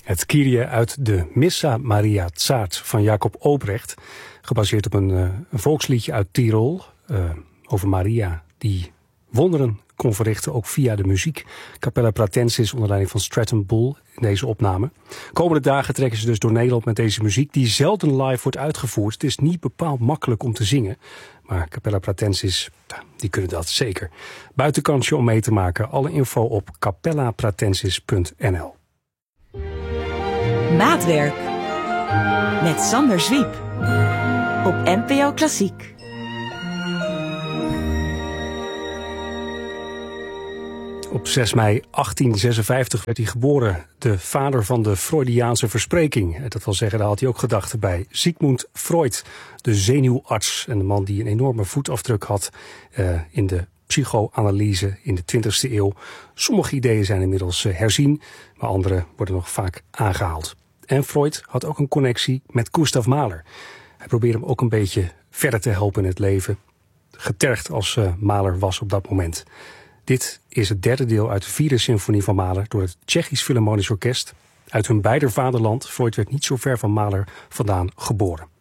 Het Kyrie uit de Missa Maria Tsaart van Jacob Obrecht. Gebaseerd op een volksliedje uit Tirol over Maria die wonderen kon verrichten, ook via de muziek. Capella Pratensis onder leiding van Stratton Bull in deze opname. Komende dagen trekken ze dus door Nederland met deze muziek die zelden live wordt uitgevoerd. Het is niet bepaald makkelijk om te zingen. Maar Capella Pratensis, die kunnen dat zeker. Buitenkansje om mee te maken. Alle info op capellapratensis.nl. Maatwerk met Sander Zwiep op NPO Klassiek. Op 6 mei 1856 werd hij geboren, de vader van de Freudiaanse verspreking. Dat wil zeggen, daar had hij ook gedachten bij. Sigmund Freud, de zenuwarts en de man die een enorme voetafdruk had in de psychoanalyse in de 20e eeuw. Sommige ideeën zijn inmiddels herzien, maar andere worden nog vaak aangehaald. En Freud had ook een connectie met Gustav Mahler. Hij probeerde hem ook een beetje verder te helpen in het leven, getergd als Mahler was op dat moment. Dit is het derde deel uit de 4e symfonie van Mahler door het Tsjechisch Philharmonisch Orkest. Uit hun beider vaderland, Freud werd niet zo ver van Mahler vandaan geboren.